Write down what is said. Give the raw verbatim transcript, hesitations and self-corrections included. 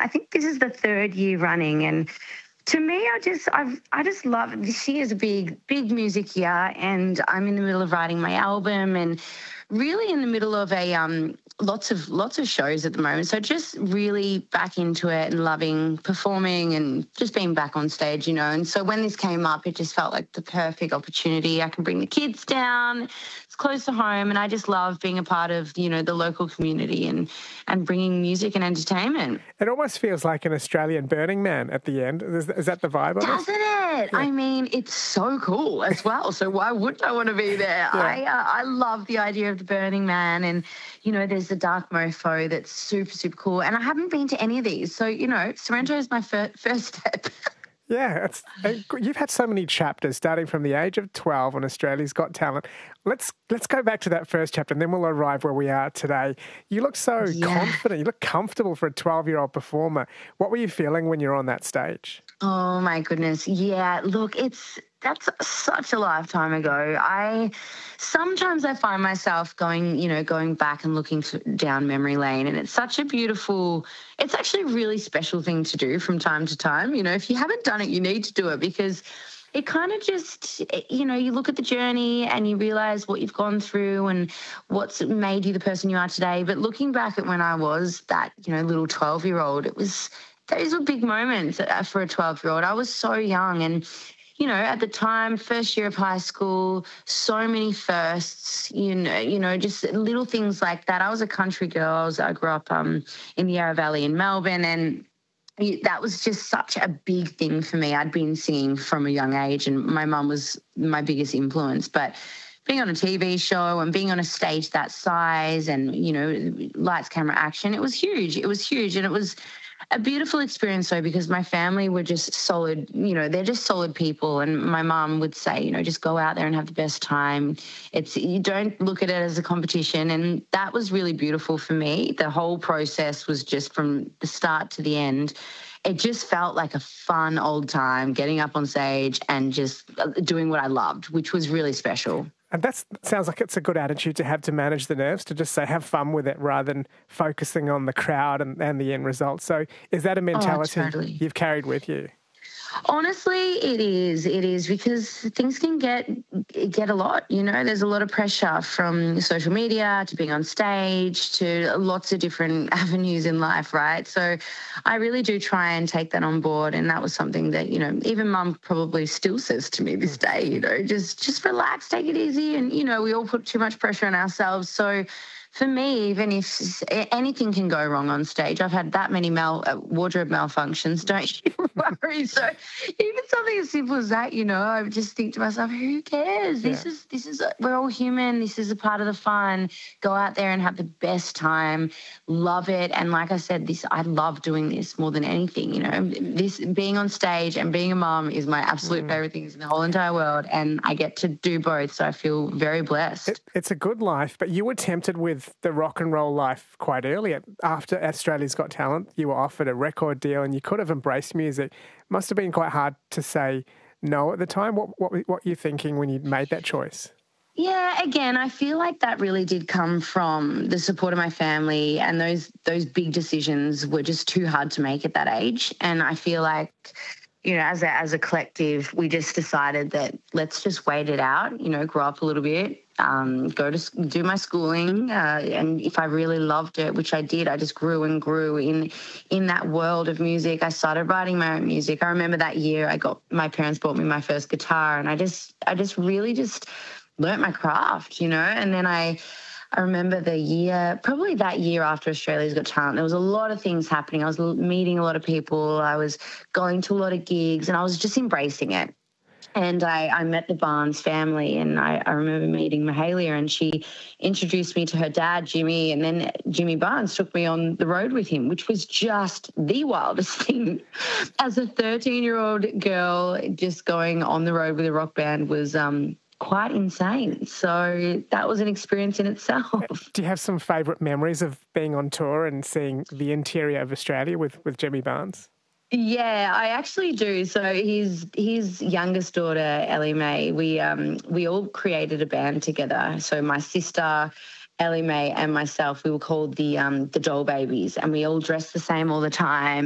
I think this is the third year running, and to me, I just I've I just love it. This year is a big big music year, and I'm in the middle of writing my album, and really in the middle of a um lots of lots of shows at the moment. So just really back into it and loving performing and just being back on stage, you know. And so when this came up, it just felt like the perfect opportunity. I can bring the kids down. It's close to home, and I just love being a part of, you know, the local community and and bringing music and entertainment. It almost feels like an Australian Burning Man at the end. Is, is that the vibe of it? Doesn't it? Yeah. I mean, it's so cool as well. So why wouldn't I want to be there? Yeah. I uh, I love the idea of the Burning Man, and you know, there's the Dark Mofo that's super super cool. And I haven't been to any of these, so you know, Sorrento is my fir- first step. Yeah, it's, you've had so many chapters starting from the age of twelve on Australia's Got Talent. Let's let's go back to that first chapter and then we'll arrive where we are today. You look so Yeah. confident. You look comfortable for a twelve-year-old performer. What were you feeling when you're on that stage? Oh my goodness. Yeah, look, it's that's such a lifetime ago. I sometimes I find myself going, you know, going back and looking to, down memory lane, and it's such a beautiful, it's actually a really special thing to do from time to time. You know, if you haven't done it, you need to do it, because it kind of just, you know, you look at the journey and you realise what you've gone through and what's made you the person you are today. But looking back at when I was that, you know, little twelve-year-old, it was, those were big moments for a twelve-year-old. I was so young, and, you know, at the time, first year of high school, so many firsts, you know, you know, just little things like that. I was a country girl. I, was, I grew up um, in the Yarra Valley in Melbourne, and that was just such a big thing for me. I'd been singing from a young age, and my mum was my biggest influence. But being on a T V show and being on a stage that size and, you know, lights, camera, action, it was huge. It was huge. And it was a beautiful experience, though, because my family were just solid, you know, they're just solid people. And my mum would say, you know, just go out there and have the best time. It's, you don't look at it as a competition. And that was really beautiful for me. The whole process was just from the start to the end. It just felt like a fun old time getting up on stage and just doing what I loved, which was really special. And that sounds like it's a good attitude to have to manage the nerves, to just say have fun with it rather than focusing on the crowd and, and the end result. So is that a mentality Oh, totally. you've carried with you? Honestly, it is. It is, because things can get get a lot, you know. There's a lot of pressure from social media to being on stage to lots of different avenues in life, right? So I really do try and take that on board, and that was something that, you know, even Mum probably still says to me this day, you know, just just relax, take it easy, and, you know, we all put too much pressure on ourselves. So for me, even if anything can go wrong on stage, I've had that many mal- uh, wardrobe malfunctions, don't you worry. So even something as simple as that, you know, I just think to myself, who cares? This Yeah. is, this is, a, we're all human. This is a part of the fun. Go out there and have the best time. Love it. And like I said, this, I love doing this more than anything, you know. This, being on stage and being a mum is my absolute mm. favourite things in the whole entire world. And I get to do both. So I feel very blessed. It, it's a good life, but you were tempted with the rock and roll life quite early. After Australia's Got Talent, you were offered a record deal and you could have embraced music. Must have been quite hard to say no at the time. What what what were you thinking when you made that choice? Yeah, again, I feel like that really did come from the support of my family, and those those big decisions were just too hard to make at that age. And I feel like, you know, as a as a collective, we just decided that let's just wait it out, you know, grow up a little bit, um, go to do my schooling. Uh, and if I really loved it, which I did, I just grew and grew in in that world of music. I started writing my own music. I remember that year I got, my parents bought me my first guitar, and I just, I just really just learnt my craft, you know. And then I, I remember the year, probably that year after Australia's Got Talent, there was a lot of things happening. I was meeting a lot of people. I was going to a lot of gigs, and I was just embracing it. And I, I met the Barnes family, and I, I remember meeting Mahalia, and she introduced me to her dad, Jimmy, and then Jimmy Barnes took me on the road with him, which was just the wildest thing. As a thirteen-year-old girl, just going on the road with a rock band was um, quite insane. So that was an experience in itself. Do you have some favourite memories of being on tour and seeing the interior of Australia with, with Jimmy Barnes? Yeah, I actually do. So his his youngest daughter, Ellie Mae, we um we all created a band together. So my sister, Ellie Mae, and myself, we were called the um the Doll Babies, and we all dressed the same all the time.